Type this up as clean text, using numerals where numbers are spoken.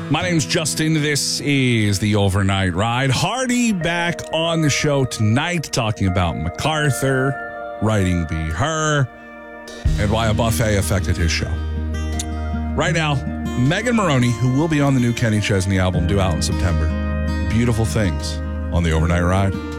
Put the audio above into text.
My name's Justin. This is the Overnight Ride. Hardy back on the show tonight talking about MacArthur, writing Be Her, and why a buffet affected his show. Right now, Megan Moroney, who will be on the new Kenny Chesney album due out in September. Beautiful Things on the Overnight Ride.